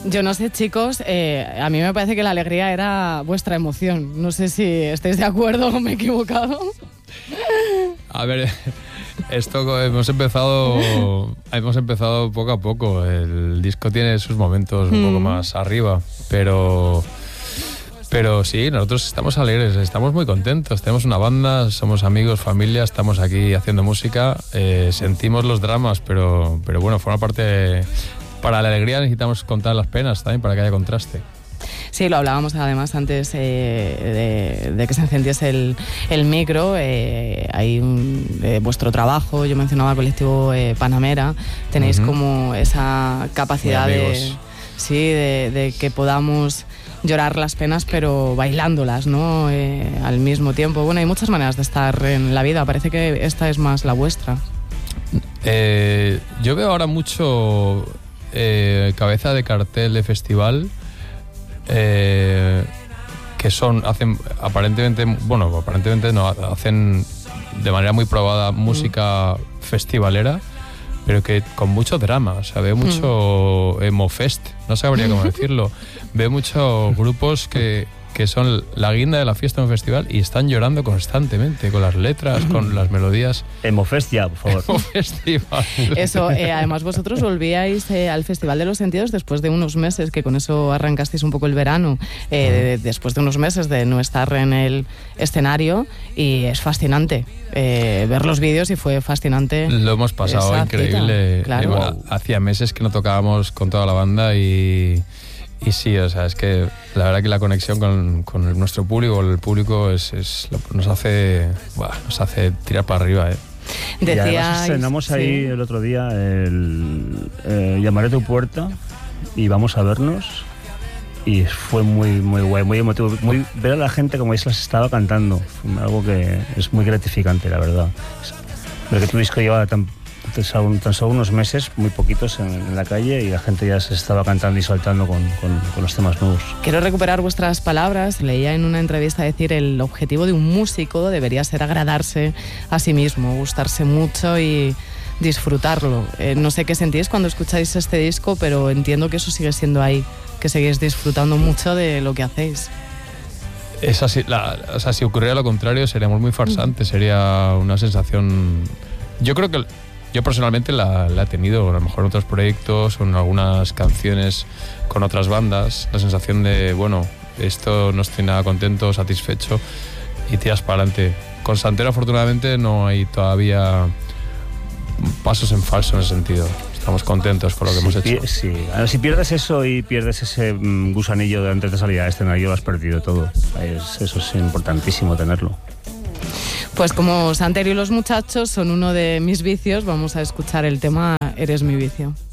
Yo no sé, chicos, a mí me parece que la alegría era vuestra emoción. No sé si estáis de acuerdo o me he equivocado. A ver, esto hemos empezado poco a poco. El disco tiene sus momentos un poco más arriba, pero sí, nosotros estamos alegres, estamos muy contentos. Tenemos una banda, somos amigos, familia, estamos aquí haciendo música. Sentimos los dramas, pero bueno, forma parte. Para la alegría necesitamos contar las penas también, para que haya contraste. Sí, lo hablábamos además antes de que se encendiese el micro. Hay vuestro trabajo, yo mencionaba colectivo Panamera, tenéis como esa capacidad de que podamos llorar las penas pero bailándolas, ¿no? Al mismo tiempo. Bueno, hay muchas maneras de estar en la vida, parece que esta es más la vuestra. Yo veo ahora mucho cabeza de cartel de festival que hacen aparentemente hacen de manera muy probada música festivalera, pero que con mucho drama. O sea, veo mucho emo-fest, no sabría cómo decirlo. Veo muchos grupos que son la guinda de la fiesta en un festival y están llorando constantemente con las letras, con las melodías. Emo-fest ya, por favor. Emo-festival. Eso, además vosotros volvíais al Festival de los Sentidos después de unos meses, que con eso arrancasteis un poco el verano, después de unos meses de no estar en el escenario, y es fascinante ver los vídeos, y fue fascinante. Lo hemos pasado increíble. Claro. Hacía meses que no tocábamos con toda la banda y sí, o sea, es que la verdad que la conexión con nuestro público, el público nos hace tirar para arriba, Y además estrenamos ahí el otro día Llamaré a tu puerta y vamos a vernos, y fue muy, muy guay, muy emotivo, ver a la gente como se las estaba cantando, algo que es muy gratificante, la verdad. Porque tu disco lleva tan solo unos meses, muy poquitos en la calle, y la gente ya se estaba cantando y saltando con los temas nuevos. Quiero recuperar vuestras palabras. Leía en una entrevista decir: el objetivo de un músico debería ser agradarse a sí mismo, gustarse mucho y disfrutarlo. No sé qué sentís cuando escucháis este disco, pero entiendo que eso sigue siendo ahí, que seguís disfrutando mucho de lo que hacéis. Es así, si ocurriera lo contrario seríamos muy farsantes, sería una sensación. Yo creo que yo personalmente la he tenido, a lo mejor en otros proyectos o en algunas canciones con otras bandas, la sensación de, bueno, esto no estoy nada contento, satisfecho, y tiras para adelante. Con Santero, afortunadamente, no hay todavía pasos en falso en ese sentido. Estamos contentos con lo que hemos hecho. Sí, si pierdes eso y pierdes ese gusanillo de antes de salir al escenario, lo has perdido todo. Eso es importantísimo tenerlo. Pues como Santero y los muchachos son uno de mis vicios, vamos a escuchar el tema Eres mi vicio.